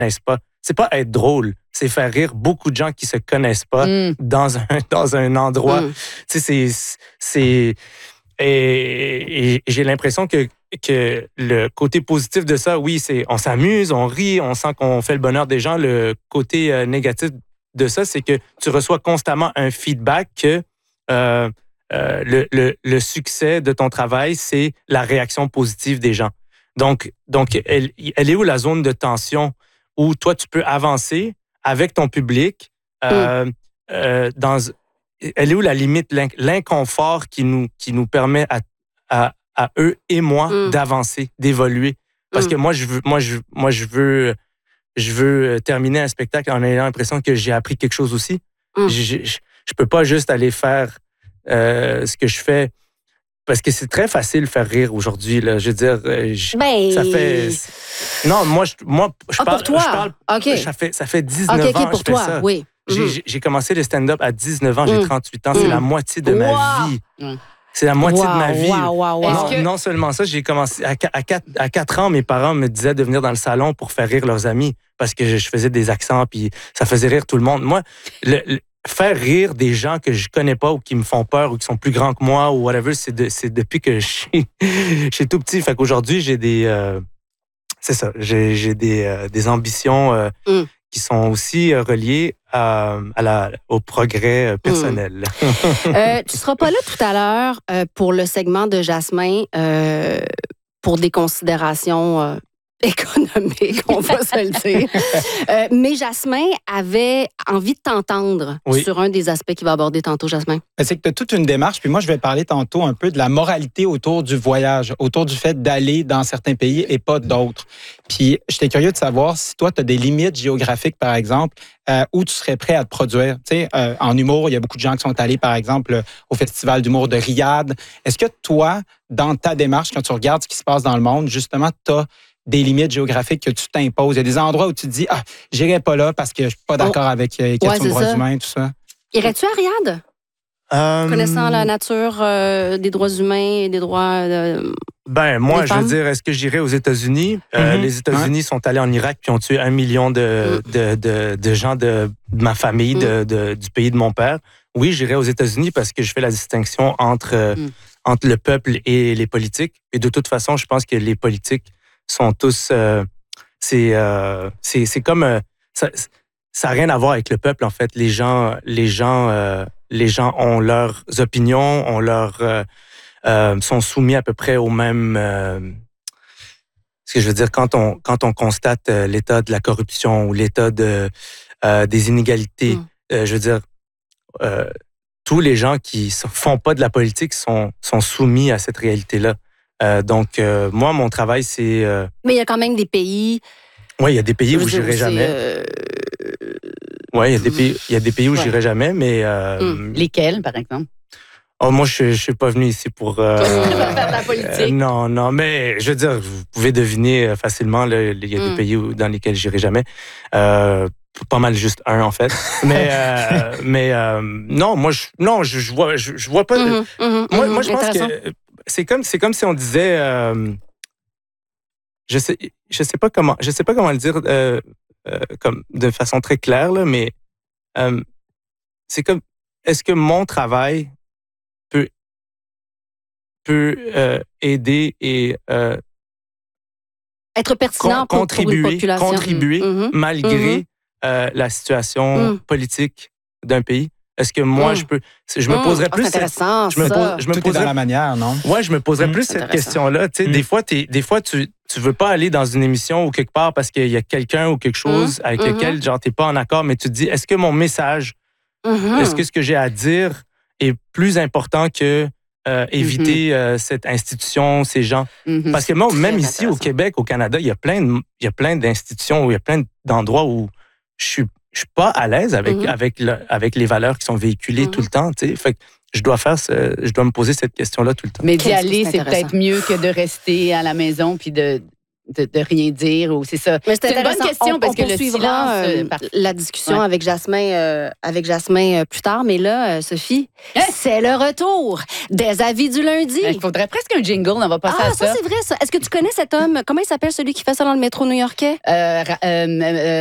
connaissent pas. C'est pas être drôle, c'est faire rire beaucoup de gens qui se connaissent pas dans un endroit. Tu sais, et j'ai l'impression que le côté positif de ça, oui, c'est on s'amuse, on rit, on sent qu'on fait le bonheur des gens. Le côté négatif de ça, c'est que tu reçois constamment un feedback que le succès de ton travail, c'est la réaction positive des gens. Donc elle est où la zone de tension où toi, tu peux avancer avec ton public elle est où la limite, l'inconfort qui nous permet à eux et moi d'avancer, d'évoluer. Parce que moi, je veux terminer un spectacle en ayant l'impression que j'ai appris quelque chose aussi. Je peux pas juste aller faire ce que je fais. Parce que c'est très facile de faire rire aujourd'hui. Là. Je veux dire, ça fait... Non, moi, je parle... pour toi? Je parle okay. Ça fait 19 ans que je fais ça. Oui. J'ai commencé le stand-up à 19 ans, j'ai 38 ans. C'est la moitié de ma vie. C'est la moitié de ma vie. Non seulement ça, j'ai commencé... À 4 ans, mes parents me disaient de venir dans le salon pour faire rire leurs amis parce que je faisais des accents puis ça faisait rire tout le monde. Moi, faire rire des gens que je connais pas ou qui me font peur ou qui sont plus grands que moi ou whatever, c'est depuis que je suis tout petit. Fait qu'aujourd'hui, j'ai des... c'est ça, j'ai des ambitions qui sont aussi reliées au progrès personnel. Tu seras pas là tout à l'heure pour le segment de Jasmin pour des considérations... économique, on va se le dire. Mais Jasmin avait envie de t'entendre sur un des aspects qu'il va aborder tantôt, Jasmin. C'est que tu as toute une démarche, puis moi, je vais parler tantôt un peu de la moralité autour du voyage, autour du fait d'aller dans certains pays et pas d'autres. Puis, j'étais curieux de savoir si toi, tu as des limites géographiques, par exemple, où tu serais prêt à te produire. Tu sais, en humour, il y a beaucoup de gens qui sont allés, par exemple, au Festival d'humour de Riyad. Est-ce que toi, dans ta démarche, quand tu regardes ce qui se passe dans le monde, justement, tu as des limites géographiques que tu t'imposes? Il y a des endroits où tu te dis « j'irai pas là parce que je suis pas d'accord avec les questions de droits humains, tout ça. » Irais-tu à Riyad? Connaissant la nature des droits humains et des droits moi, je veux dire, est-ce que j'irais aux États-Unis? Les États-Unis sont allés en Irak puis ont tué 1 million de gens de ma famille, du pays de mon père. Oui, j'irais aux États-Unis parce que je fais la distinction entre le peuple et les politiques. Et de toute façon, je pense que les politiques sont tous... c'est comme... ça n'a rien à voir avec le peuple, en fait. Les gens ont leurs opinions, sont soumis à peu près au même... ce que je veux dire, quand on constate l'état de la corruption ou l'état des inégalités, je veux dire, tous les gens qui ne font pas de la politique sont soumis à cette réalité-là. Donc, moi, mon travail, c'est... Mais il y a quand même des pays... Oui, il y a des pays où j'irai jamais. Oui, il y a des pays où j'irai jamais, mais... Lesquels, par exemple? Moi, je ne suis pas venu ici pour... faire de la politique. Non, mais je veux dire, vous pouvez deviner facilement, il y a des pays dans lesquels j'irai jamais. Pas mal juste un, en fait. Mais non, moi, je vois pas... Moi, je pense que... C'est comme si on disait, je sais pas comment le dire comme de façon très claire là, mais c'est comme, est-ce que mon travail peut aider et être pertinent pour une population, contribuer malgré la situation politique d'un pays? Est-ce que moi, je me poserais plus... C'est intéressant, Tout est dans la manière, non? Oui, je me poserais plus cette question-là. Tu sais, des fois, tu veux pas aller dans une émission ou quelque part parce qu'il y a quelqu'un ou quelque chose avec lequel, genre, t'es pas en accord, mais tu te dis, est-ce que mon message, est-ce que ce que j'ai à dire est plus important que éviter cette institution, ces gens? Parce que moi, même ici, au Québec, au Canada, il y a plein d'institutions, il y a plein d'endroits où je suis pas à l'aise avec les valeurs qui sont véhiculées tout le temps, tu sais. Fait que je dois me poser cette question-là tout le temps. Mais d'y aller, c'est peut-être mieux que de rester à la maison puis de de rien dire ou c'est ça? Mais c'est une bonne question parce que le silence... la discussion avec Jasmin plus tard. Mais là, Sophie, c'est le retour des avis du lundi. Il faudrait presque un jingle, on va passer à ça. Ça, c'est vrai, ça. Est-ce que tu connais cet homme? Comment il s'appelle, celui qui fait ça dans le métro new-yorkais?